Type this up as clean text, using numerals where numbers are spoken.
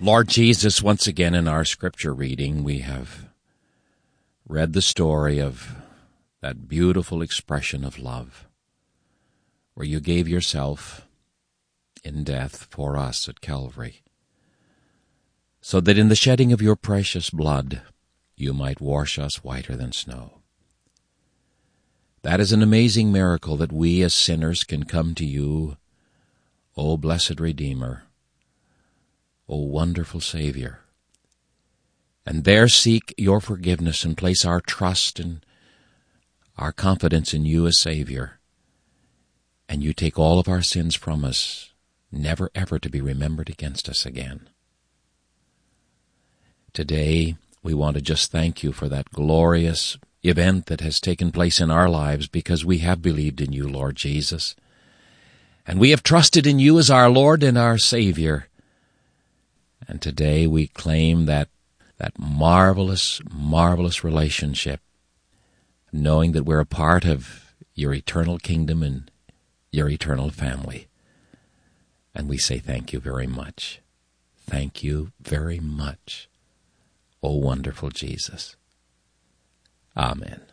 Lord Jesus, once again in our scripture reading, we have read the story of that beautiful expression of love, where you gave yourself in death for us at Calvary, so that in the shedding of your precious blood you might wash us whiter than snow. That is an amazing miracle, that we as sinners can come to you, O blessed Redeemer, O wonderful Savior, and there seek your forgiveness and place our trust and our confidence in you as Savior. And you take all of our sins from us, never ever to be remembered against us again. Today, we want to just thank you for that glorious event that has taken place in our lives, because we have believed in you, Lord Jesus. And we have trusted in you as our Lord and our Savior. And today we claim that marvelous, marvelous relationship, knowing that we're a part of your eternal kingdom and your eternal family. And we say thank you very much. Thank you very much, O wonderful Jesus. Amen.